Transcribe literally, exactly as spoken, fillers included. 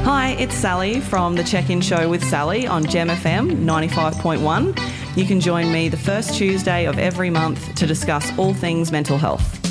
Hi, it's Sally from The Check-In Show with Sally on Gem F M ninety-five point one. You can join me the first Tuesday of every month to discuss all things mental health.